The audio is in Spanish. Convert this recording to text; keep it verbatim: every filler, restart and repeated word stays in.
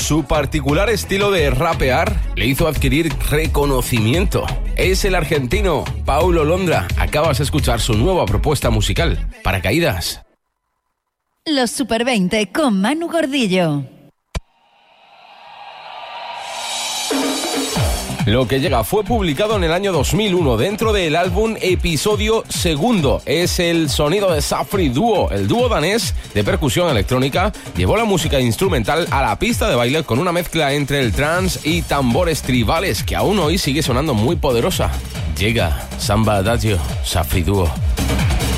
Su particular estilo de rapear le hizo adquirir reconocimiento. Es el argentino Paulo Londra. Acabas de escuchar su nueva propuesta musical, Paracaídas. Los Super veinte con Manu Gordillo. Lo que llega fue publicado en el año dos mil uno dentro del álbum Episodio Segundo. Es el sonido de Safri Duo. El dúo danés de percusión electrónica llevó la música instrumental a la pista de baile con una mezcla entre el trance y tambores tribales que aún hoy sigue sonando muy poderosa. Llega Samba Adagio, Safri Duo.